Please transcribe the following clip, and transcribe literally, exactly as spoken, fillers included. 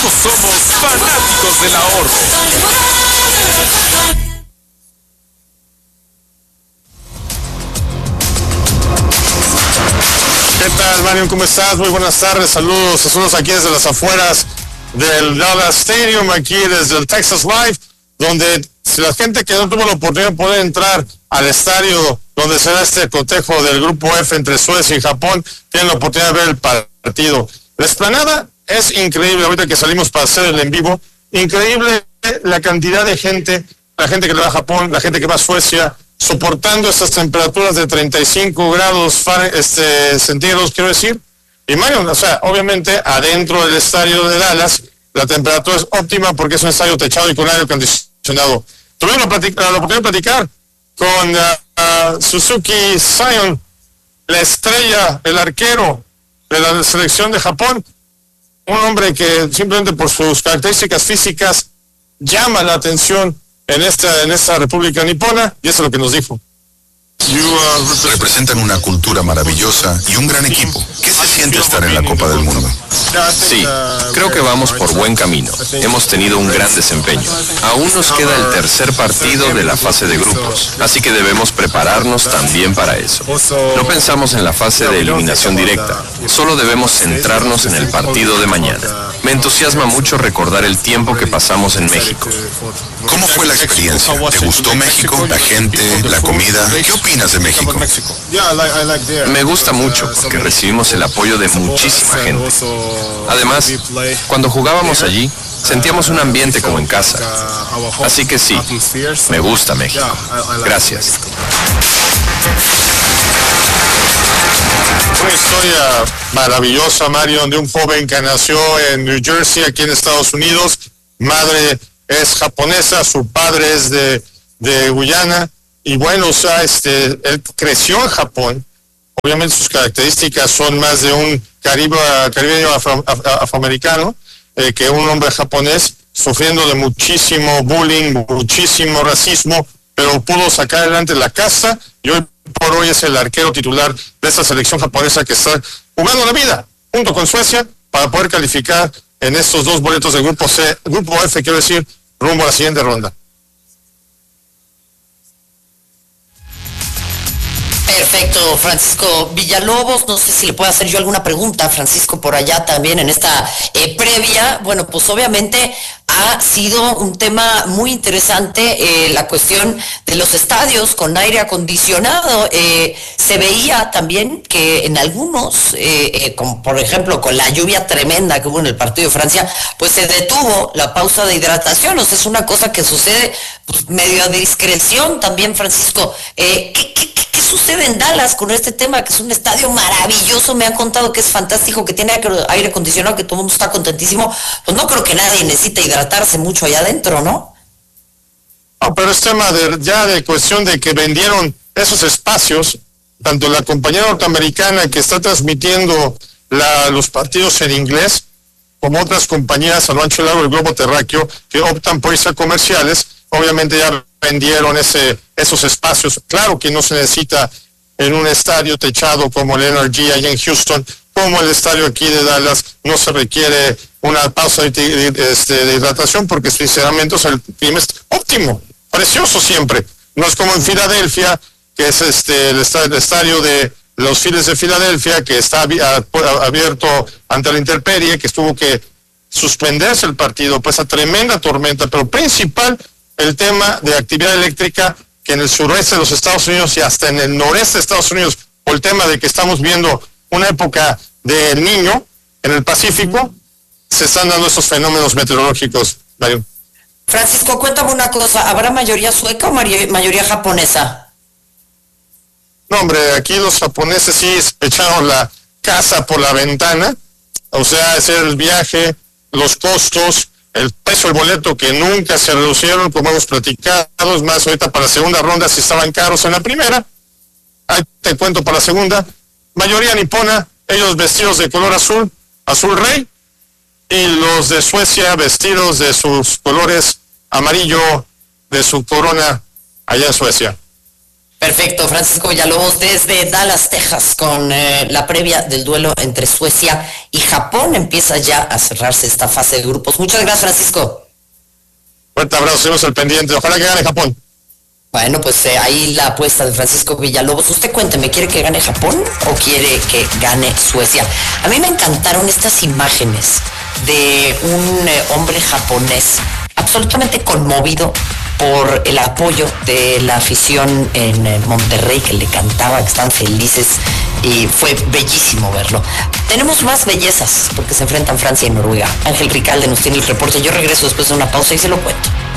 Todos somos fanáticos del ahorro. ¿Qué tal, Mario? ¿Cómo estás? Muy buenas tardes, saludos, saludos aquí desde las afueras del Dallas Stadium, aquí desde el Texas Live, donde si la gente que no tuvo la oportunidad de poder entrar al estadio donde será este cotejo del Grupo F entre Suecia y Japón, tienen la oportunidad de ver el partido. La explanada es increíble, ahorita que salimos para hacer el en vivo, increíble la cantidad de gente, la gente que va a Japón, la gente que va a Suecia, soportando estas temperaturas de treinta y cinco grados este, centígrados, quiero decir. Y Mario, o sea, obviamente adentro del estadio de Dallas, la temperatura es óptima porque es un estadio techado y con aire acondicionado. Tuvimos la, la oportunidad de platicar con uh, uh, Suzuki Sion, la estrella, el arquero de la selección de Japón, un hombre que simplemente por sus características físicas llama la atención en esta, en esta República Nipona, y eso es lo que nos dijo. Representan una cultura maravillosa y un gran equipo. ¿Qué se siente estar en la Copa del Mundo? Sí, creo que vamos por buen camino. Hemos tenido un gran desempeño. Aún nos queda el tercer partido de la fase de grupos, así que debemos prepararnos también para eso. No pensamos en la fase de eliminación directa, solo debemos centrarnos en el partido de mañana. Me entusiasma mucho recordar el tiempo que pasamos en México. ¿Cómo fue la experiencia? ¿Te gustó México? ¿La gente? ¿La comida? ¿Qué opinas de México? Me gusta mucho porque recibimos el apoyo de muchísima gente. Además, cuando jugábamos allí, sentíamos un ambiente como en casa. Así que sí, me gusta México. Gracias. Una historia maravillosa, Mario, de un joven que nació en New Jersey, aquí en Estados Unidos. Madre es japonesa, su padre es de, de Guyana. Y bueno, o sea, este, él creció en Japón. Obviamente sus características son más de un caribe, caribeño afro, afroamericano eh, que un hombre japonés, sufriendo de muchísimo bullying, muchísimo racismo, pero pudo sacar adelante la casa y hoy por hoy es el arquero titular de esta selección japonesa que está jugando la vida junto con Suecia para poder calificar en estos dos boletos del grupo C, grupo F, quiero decir, rumbo a la siguiente ronda. Perfecto, Francisco Villalobos, no sé si le puedo hacer yo alguna pregunta, Francisco, por allá también en esta eh, previa. Bueno, pues obviamente ha sido un tema muy interesante eh, la cuestión de los estadios con aire acondicionado. Eh, se veía también que en algunos, eh, eh, como por ejemplo con la lluvia tremenda que hubo en el partido de Francia, pues se detuvo la pausa de hidratación. O sea, es una cosa que sucede pues, medio a discreción también, Francisco. Eh, ¿qué, qué, ¿Qué sucede en Dallas con este tema? Que es un estadio maravilloso, me han contado que es fantástico, que tiene aire acondicionado, que todo el mundo está contentísimo. Pues no creo que nadie necesite hidratarse mucho allá adentro, ¿no? No, pero es tema de, ya de cuestión de que vendieron esos espacios, tanto la compañía norteamericana que está transmitiendo la, los partidos en inglés, como otras compañías a lo ancho y largo del globo terráqueo que optan por irse a comerciales. Obviamente ya vendieron ese, esos espacios. Claro que no se necesita en un estadio techado como el N R G allá en Houston, como el estadio aquí de Dallas, no se requiere una pausa de, de, este, de hidratación porque sinceramente o sea, el clima es óptimo, precioso siempre. No es como en Filadelfia, que es este el estadio, el estadio de los Phillies de Filadelfia, que está abierto ante la intemperie, que tuvo que suspenderse el partido, pues a tremenda tormenta, pero principal el tema de actividad eléctrica que en el suroeste de los Estados Unidos y hasta en el noreste de Estados Unidos, por el tema de que estamos viendo una época del Niño en el Pacífico, se están dando estos fenómenos meteorológicos, Darío. Francisco, cuéntame una cosa, ¿habrá mayoría sueca o mayoría japonesa? No, hombre, aquí los japoneses sí echaron la casa por la ventana, o sea, hacer el viaje, los costos, el precio del boleto que nunca se reducieron, como hemos platicado, es más, ahorita para la segunda ronda si estaban caros en la primera, ahí te cuento para la segunda, mayoría nipona, ellos vestidos de color azul, azul rey, y los de Suecia vestidos de sus colores amarillo de su corona allá en Suecia. Perfecto, Francisco Villalobos desde Dallas, Texas, con eh, la previa del duelo entre Suecia y Japón. Empieza ya a cerrarse esta fase de grupos. Muchas gracias, Francisco. Fuerte abrazo, seguimos al pendiente. Ojalá que gane Japón. Bueno, pues eh, ahí la apuesta de Francisco Villalobos. Usted cuénteme, ¿quiere que gane Japón o quiere que gane Suecia? A mí me encantaron estas imágenes de un eh, hombre japonés absolutamente conmovido por el apoyo de la afición en Monterrey, que le cantaba, que estaban felices, y fue bellísimo verlo. Tenemos más bellezas porque se enfrentan Francia y Noruega. Ángel Ricalde nos tiene el reporte. Yo regreso después de una pausa y se lo cuento.